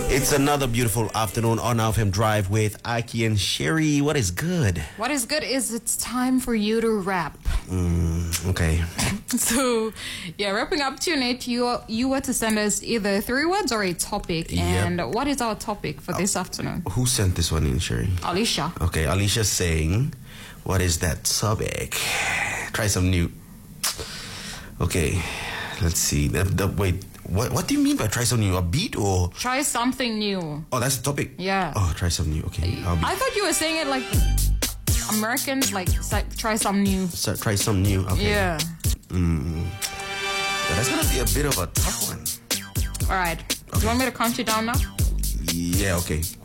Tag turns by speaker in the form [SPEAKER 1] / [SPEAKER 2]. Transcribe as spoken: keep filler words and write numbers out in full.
[SPEAKER 1] It's another beautiful afternoon on F M Drive with Aki and Sherry. What is good?
[SPEAKER 2] What is good is it's time for you to rap.
[SPEAKER 1] Mm, okay.
[SPEAKER 2] So, yeah, wrapping up tonight, you you were to send us either three words or a topic.
[SPEAKER 1] Yep.
[SPEAKER 2] And what is our topic for this afternoon?
[SPEAKER 1] Who sent this one in, Sherry?
[SPEAKER 2] Alicia.
[SPEAKER 1] Okay, Alicia's saying, what is that topic? Try some new. Okay, let's see. The, the, wait, what what do you mean by try something new? A beat or?
[SPEAKER 2] Try something new.
[SPEAKER 1] Oh, that's the topic?
[SPEAKER 2] Yeah.
[SPEAKER 1] Oh, try something new. Okay. I'll be...
[SPEAKER 2] I thought you were saying it like Americans, like try something new.
[SPEAKER 1] So, try something new. Okay.
[SPEAKER 2] Yeah.
[SPEAKER 1] Mm. Yeah, that's gonna be a bit of a tough one.
[SPEAKER 2] All right.
[SPEAKER 1] Okay.
[SPEAKER 2] You want me to count you down now?
[SPEAKER 1] Yeah, okay.